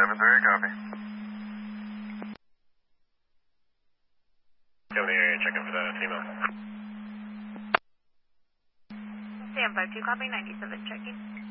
7-3, copy. Go in the area, checking for the female. Sam 52, copy, 97, checking.